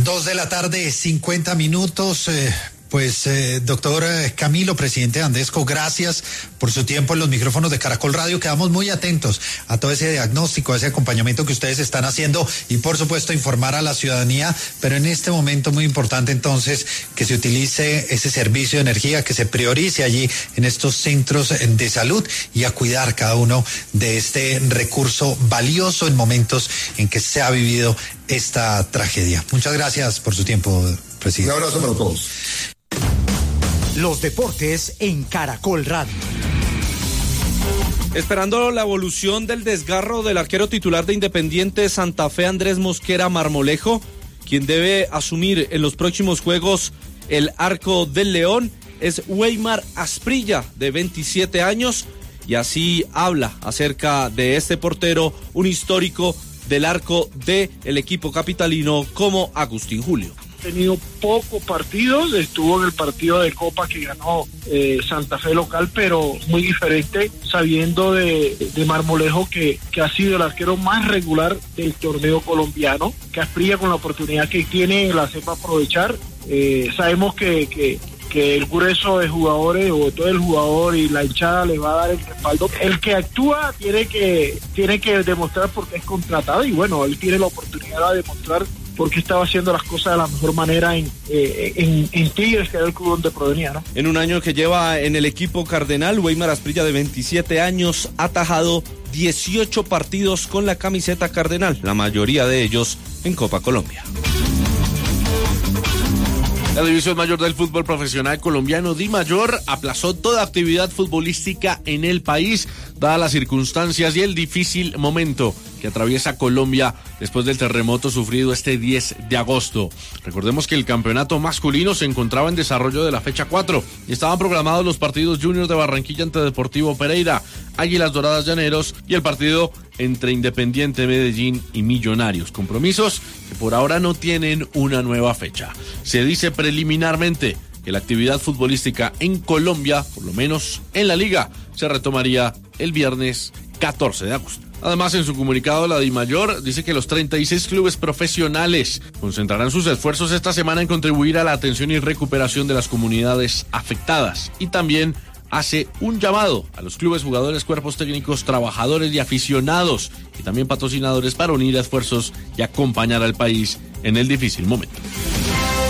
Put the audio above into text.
2:50 p.m. Doctor Camilo, presidente de Andesco, gracias por su tiempo en los micrófonos de Caracol Radio. Quedamos muy atentos a todo ese diagnóstico, a ese acompañamiento que ustedes están haciendo y, por supuesto, informar a la ciudadanía. Pero en este momento muy importante, entonces, que se utilice ese servicio de energía, que se priorice allí en estos centros de salud y a cuidar cada uno de este recurso valioso en momentos en que se ha vivido esta tragedia. Muchas gracias por su tiempo, presidente. Un abrazo para todos. Los deportes en Caracol Radio. Esperando la evolución del desgarro del arquero titular de Independiente Santa Fe, Andrés Mosquera Marmolejo, quien debe asumir en los próximos juegos el arco del León, es Weimar Asprilla, de 27 años, y así habla acerca de este portero, un histórico del arco del equipo capitalino como Agustín Julio. Tenido pocos partidos, estuvo en el partido de Copa que ganó Santa Fe local, pero muy diferente, sabiendo de Marmolejo que ha sido el arquero más regular del torneo colombiano, que Asprilla con la oportunidad que tiene la sepa aprovechar. Sabemos que el grueso de jugadores o todo el jugador y la hinchada le va a dar el respaldo. El que actúa tiene que demostrar por qué es contratado y bueno, él tiene la oportunidad de demostrar porque estaba haciendo las cosas de la mejor manera en Tigres, que era el club donde provenía, ¿no? En un año que lleva en el equipo cardenal, Weimar Asprilla, de 27 años, ha atajado 18 partidos con la camiseta cardenal, la mayoría de ellos en Copa Colombia. La División Mayor del Fútbol Profesional Colombiano, DIMAYOR, aplazó toda actividad futbolística en el país, dadas las circunstancias y el difícil momento que atraviesa Colombia después del terremoto sufrido este 10 de agosto. Recordemos que el campeonato masculino se encontraba en desarrollo de la fecha 4 y estaban programados los partidos Junior de Barranquilla ante Deportivo Pereira, Águilas Doradas Llaneros y el partido entre Independiente Medellín y Millonarios. Compromisos que por ahora no tienen una nueva fecha. Se dice preliminarmente que la actividad futbolística en Colombia, por lo menos en la liga, se retomaría el viernes 14 de agosto. Además, en su comunicado, la DIMAYOR dice que los 36 clubes profesionales concentrarán sus esfuerzos esta semana en contribuir a la atención y recuperación de las comunidades afectadas y también hace un llamado a los clubes, jugadores, cuerpos técnicos, trabajadores y aficionados y también patrocinadores para unir esfuerzos y acompañar al país en el difícil momento.